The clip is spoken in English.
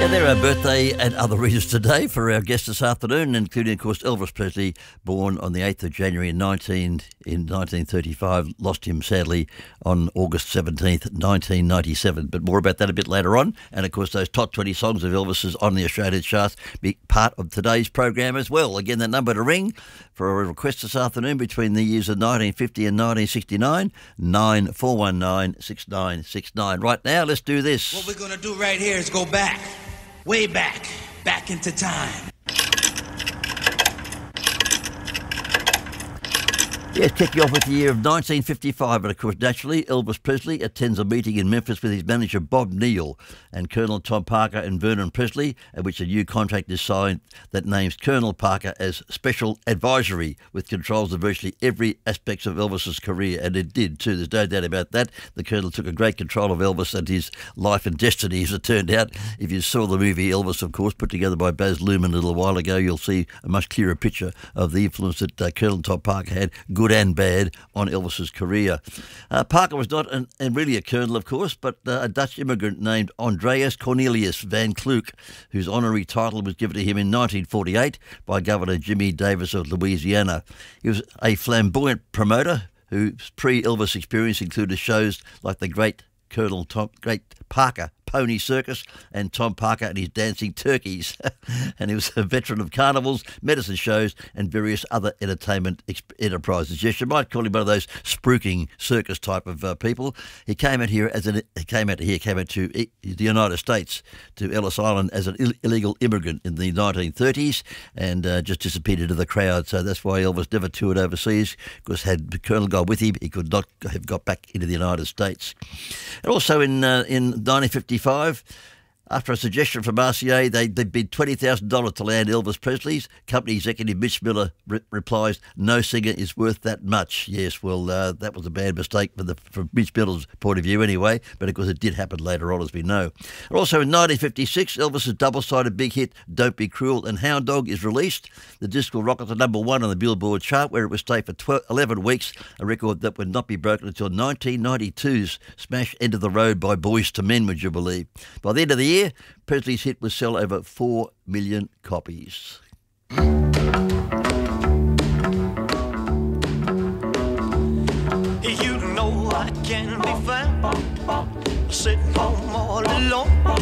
Yeah, there are birthday and other reasons today for our guest this afternoon, including, of course, Elvis Presley, born on the 8th of January in 1935, lost him sadly on August 17th, 1997. But more about that a bit later on. And, of course, those top 20 songs of Elvis's on the Australian charts be part of today's program as well. Again, the number to ring for a request this afternoon between the years of 1950 and 1969, 9419 6969. Right now, let's do this. What we're going to do right here is go back. Way back into time. Yes, kick you off with the year of 1955, and of course, naturally, Elvis Presley attends a meeting in Memphis with his manager Bob Neal and Colonel Tom Parker and Vernon Presley, at which a new contract is signed that names Colonel Parker as Special Advisory, with controls of virtually every aspect of Elvis's career, and it did too. There's no doubt about that. The Colonel took a great control of Elvis and his life and destiny, as it turned out. If you saw the movie Elvis, of course, put together by Baz Luhrmann a little while ago, you'll see a much clearer picture of the influence that Colonel Tom Parker had, good and bad, on Elvis's career. Parker was not really a colonel, of course, but a Dutch immigrant named Andreas Cornelius van Kloek, whose honorary title was given to him in 1948 by Governor Jimmy Davis of Louisiana. He was a flamboyant promoter whose pre-Elvis experience included shows like the Great Parker Pony Circus and Tom Parker and his Dancing Turkeys. And he was a veteran of carnivals, medicine shows and various other entertainment enterprises. Yes, you might call him one of those spruiking circus type of people. He came out to the United States, to Ellis Island, as an illegal immigrant in the 1930s and just disappeared into the crowd. So that's why Elvis never toured overseas, because had the Colonel gone with him, he could not have got back into the United States. And also in 1955, after a suggestion from RCA, they bid $20,000 to land Elvis Presley's. Company executive Mitch Miller replies, "No singer is worth that much." Yes, well, that was a bad mistake from Mitch Miller's point of view anyway, but of course it did happen later on, as we know. And also in 1956, Elvis's double-sided big hit, "Don't Be Cruel" and "Hound Dog" is released. The disc will rocket to #1 on the Billboard chart, where it will stay for 11 weeks, a record that would not be broken until 1992's smash "End of the Road" by Boyz II Men, would you believe. By the end of the year, Presley's hit would sell over 4 million copies. You know I can be found sitting home all alone.